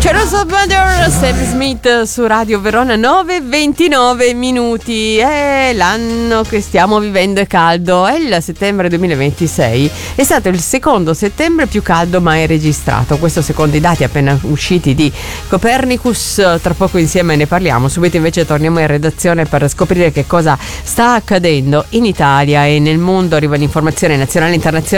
Sam Smith su Radio Verona, 9:29 minuti. L'anno che stiamo vivendo è caldo. È il settembre 2026. È stato il secondo settembre più caldo mai registrato. Questo secondo i dati appena usciti di Copernicus. Tra poco insieme ne parliamo. Subito invece torniamo in redazione per scoprire che cosa sta accadendo in Italia e nel mondo. Arriva l'informazione nazionale e internazionale